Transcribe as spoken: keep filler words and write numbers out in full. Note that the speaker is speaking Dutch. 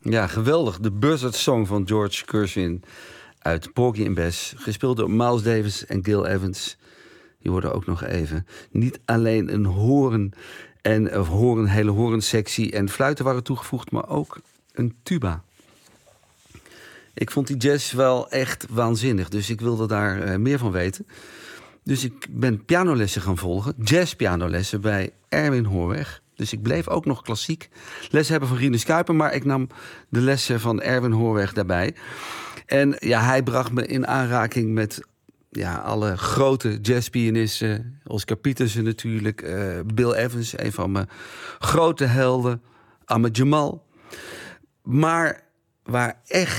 Ja, geweldig. De Buzzard Song van George Gershwin uit Porgy and Bess. Gespeeld door Miles Davis en Gil Evans. Die hoorden ook nog even. Niet alleen een horen en of horen, hele horensectie en fluiten waren toegevoegd, maar ook een tuba. Ik vond die jazz wel echt waanzinnig, dus ik wilde daar uh, meer van weten. Dus ik ben pianolessen gaan volgen, jazzpianolessen bij Erwin Hoorweg. Dus ik bleef ook nog klassiek lessen hebben van Rinus Kuijper, maar ik nam de lessen van Erwin Hoorweg daarbij. En ja, hij bracht me in aanraking met ja, alle grote jazzpianisten. Oscar Peterson natuurlijk, uh, Bill Evans, een van mijn grote helden, Ahmed Jamal. Maar waar echt